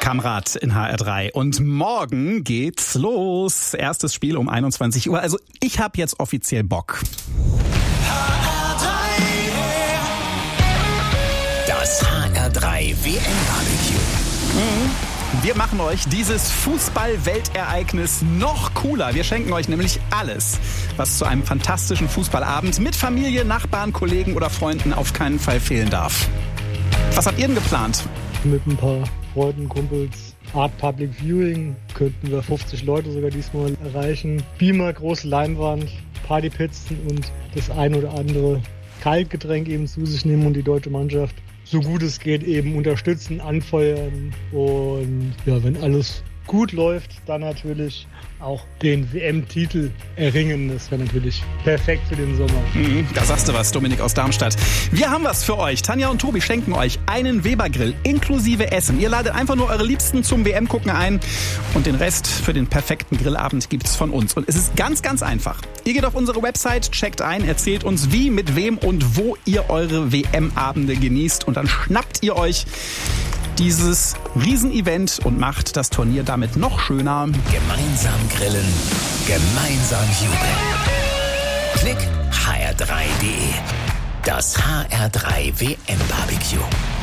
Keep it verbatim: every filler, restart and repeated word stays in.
Kamrat in H R drei. Und morgen geht's los. Erstes Spiel um einundzwanzig Uhr. Also ich habe jetzt offiziell Bock. H R drei. Das H R drei W M-Barbecue. Mhm. Wir machen euch dieses Fußball-Weltereignis noch cooler. Wir schenken euch nämlich alles, was zu einem fantastischen Fußballabend mit Familie, Nachbarn, Kollegen oder Freunden auf keinen Fall fehlen darf. Was habt ihr denn geplant? Mit ein paar Freunden, Kumpels, Art Public Viewing könnten wir fünfzig Leute sogar diesmal erreichen. Beamer, große Leinwand, Partypizzen und das ein oder andere Kaltgetränk eben zu sich nehmen und die deutsche Mannschaft so gut es geht eben unterstützen, anfeuern und ja, wenn alles gut läuft, dann natürlich auch den W M-Titel erringen. Das wäre natürlich perfekt für den Sommer. Mhm, da sagst du was, Dominik aus Darmstadt. Wir haben was für euch. Tanja und Tobi schenken euch einen Weber-Grill inklusive Essen. Ihr ladet einfach nur eure Liebsten zum W M-Gucken ein und den Rest für den perfekten Grillabend gibt's von uns. Und es ist ganz, ganz einfach. Ihr geht auf unsere Website, checkt ein, erzählt uns wie, mit wem und wo ihr eure W M-Abende genießt und dann schnappt ihr euch dieses Riesenevent und macht das Turnier damit noch schöner. Gemeinsam grillen, gemeinsam jubeln. Klick H R drei punkt de. Das H R drei W M-Barbecue.